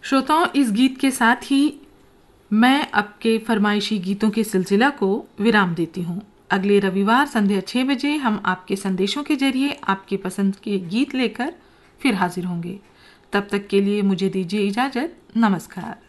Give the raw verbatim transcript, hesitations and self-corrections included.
श्रोताओं, इस गीत के साथ ही मैं आपके फरमाइशी गीतों के सिलसिला को विराम देती हूँ। अगले रविवार संध्या छह बजे हम आपके संदेशों के जरिए आपके पसंद के गीत लेकर फिर हाजिर होंगे। तब तक के लिए मुझे दीजिए इजाजत। नमस्कार।